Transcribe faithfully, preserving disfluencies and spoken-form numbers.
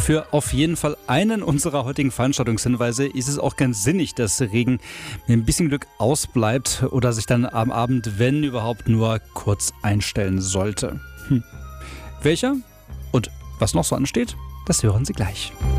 Für auf jeden Fall einen unserer heutigen Veranstaltungshinweise ist es auch ganz sinnig, dass Regen mit ein bisschen Glück ausbleibt oder sich dann am Abend, wenn überhaupt, nur kurz einstellen sollte. Hm. Welcher und was noch so ansteht, das hören Sie gleich.